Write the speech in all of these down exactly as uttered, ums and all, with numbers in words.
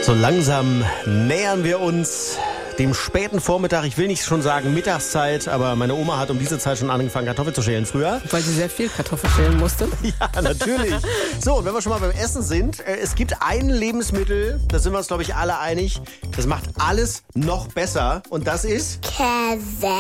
So langsam nähern wir uns dem späten Vormittag. Ich will nicht schon sagen Mittagszeit, aber meine Oma hat um diese Zeit schon angefangen, Kartoffeln zu schälen früher. Weil sie sehr viel Kartoffeln schälen musste. Ja, natürlich. So, und wenn wir schon mal beim Essen sind, äh, es gibt ein Lebensmittel, da sind wir uns, glaube ich, alle einig, das macht alles noch besser. Und das ist... Käse.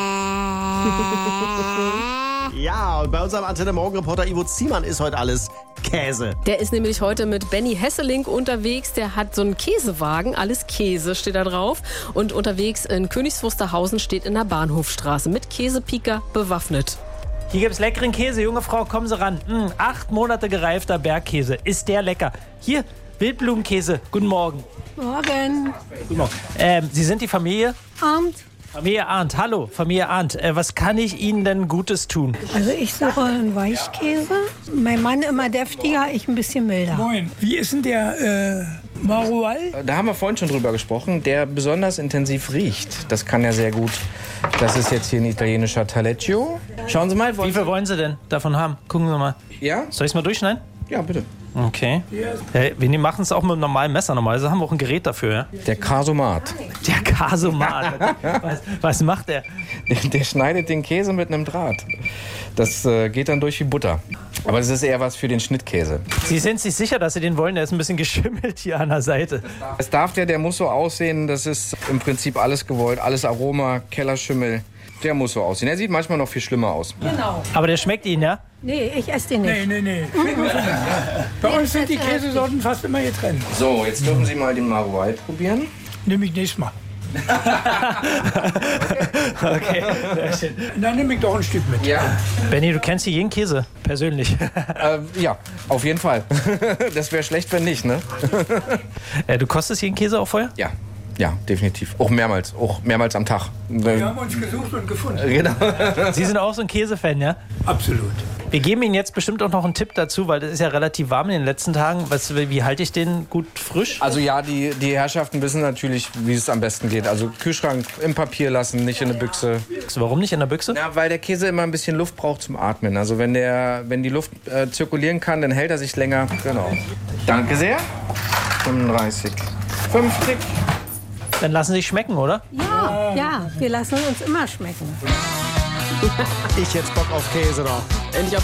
Ja, und bei unserem Antenne Morgenreporter Ivo Ziemann ist heute alles Käse. Der ist nämlich heute mit Benny Hesselink unterwegs. Der hat so einen Käsewagen, alles Käse steht da drauf. Und unterwegs in Königs Wusterhausen steht in der Bahnhofstraße mit Käsepieker bewaffnet. Hier gibt's leckeren Käse. Junge Frau, kommen Sie ran. Mm, acht Monate gereifter Bergkäse. Ist der lecker. Hier, Wildblumenkäse. Guten Morgen. Morgen. Guten Morgen. Ähm, Sie sind die Familie? Abend. Familie Arndt. Hallo, Familie Arndt. Äh, was kann ich Ihnen denn Gutes tun? Also ich suche einen Weichkäse. Mein Mann immer deftiger, ich ein bisschen milder. Moin. Wie ist denn der äh, Marual? Da haben wir vorhin schon drüber gesprochen, der besonders intensiv riecht. Das kann er sehr gut. Das ist jetzt hier ein italienischer Taleggio. Schauen Sie mal. Wie viel wollen Sie denn davon haben? Gucken Sie mal. Ja? Soll ich es mal durchschneiden? Ja, bitte. Okay. Ja, wir machen es auch mit einem normalen Messer. Normalerweise haben wir auch ein Gerät dafür. Ja? Der Casomat. Der Casomat. was, was macht der? Der, der schneidet den Käse mit einem Draht. Das äh, geht dann durch wie Butter. Aber das ist eher was für den Schnittkäse. Sie sind sich sicher, dass Sie den wollen? Der ist ein bisschen geschimmelt hier an der Seite. Es darf der, der muss so aussehen. Das ist im Prinzip alles gewollt. Alles Aroma, Kellerschimmel. Der muss so aussehen. Er sieht manchmal noch viel schlimmer aus. Genau. Aber der schmeckt Ihnen, ja? Nee, ich esse den nicht. Nee, nee, nee. Bei uns sind die Käsesorten fast immer getrennt. So, jetzt dürfen Sie mal den Marual probieren. Nehme ich nächstes Mal. Okay, sehr schön. Dann nehme ich doch ein Stück mit. Ja. Benny, du kennst hier jeden Käse, persönlich. Äh, ja, auf jeden Fall. Das wäre schlecht, wenn nicht, ne? äh, du kostest jeden Käse auch vorher? Ja, ja, definitiv. Auch mehrmals, auch mehrmals am Tag. Wir haben uns gesucht und gefunden. Genau. Sie sind auch so ein Käsefan, ja? Absolut. Wir geben Ihnen jetzt bestimmt auch noch einen Tipp dazu, weil das ist ja relativ warm in den letzten Tagen. Was, wie halte ich den gut frisch? Also ja, die, die Herrschaften wissen natürlich, wie es am besten geht. Also Kühlschrank im Papier lassen, nicht in der Büchse. Warum nicht in der Büchse? Na, weil der Käse immer ein bisschen Luft braucht zum Atmen. Also wenn, der, wenn die Luft äh, zirkulieren kann, dann hält er sich länger. Genau. Danke sehr. fünfunddreißig, fünfzig. Dann lassen Sie sich schmecken, oder? Ja, ja, wir lassen uns immer schmecken. Ich jetzt Bock auf Käse noch. Endlich